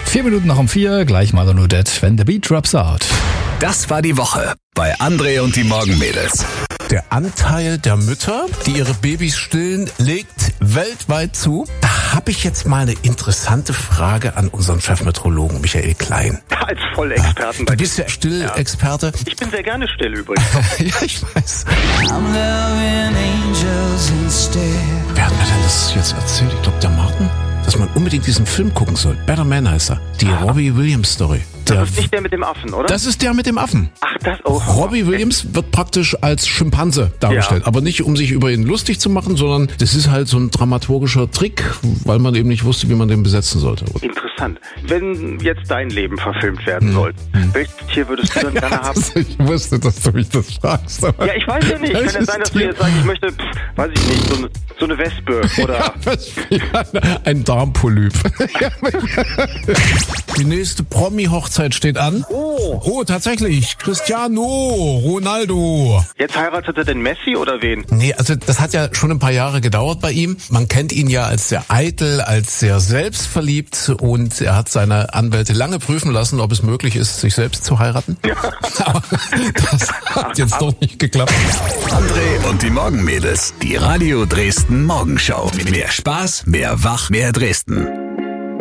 4 Minuten nach um 4, gleich mal und Odette, wenn the beat drops out. Das war die Woche bei André und die Morgenmädels. Der Anteil der Mütter, die ihre Babys stillen, legt weltweit zu. Da habe ich jetzt mal eine interessante Frage an unseren Chefmeteorologen Michael Klein. Als Vollexperten bei Du bist ja Stillexperte. Ich bin sehr gerne still übrigens. Ja, ich weiß. Wer hat mir denn das jetzt erzählt? Ich glaube, der Martin. Dass man unbedingt diesen Film gucken soll. Better Man heißt er. Die Robbie Williams Story. Das ist nicht der mit dem Affen, oder? Das ist der mit dem Affen. Ach, das auch. Robbie Williams wird praktisch als Schimpanse dargestellt. Ja. Aber nicht, um sich über ihn lustig zu machen, sondern das ist halt so ein dramaturgischer Trick, weil man eben nicht wusste, wie man den besetzen sollte. Interessant. Wenn jetzt dein Leben verfilmt werden sollte, welches Tier würdest du dann gerne haben? Ich wusste, dass du mich das fragst. Aber Ja, ich weiß ja nicht. Kann ja sein, dass du jetzt sagst, ich möchte, weiß ich nicht, so eine Wespe oder... Ein Darmpolyp. Die nächste Promi-Hochzeit steht an. Oh, tatsächlich. Cristiano Ronaldo. Jetzt heiratet er denn Messi oder wen? Nee, also das hat ja schon ein paar Jahre gedauert bei ihm. Man kennt ihn ja als sehr eitel, als sehr selbstverliebt und er hat seine Anwälte lange prüfen lassen, ob es möglich ist, sich selbst zu heiraten. Aber das hat jetzt doch nicht geklappt. André und die Morgenmädels. Die Radio Dresden Morgenschau. Mehr Spaß, mehr Wach, mehr Dresden.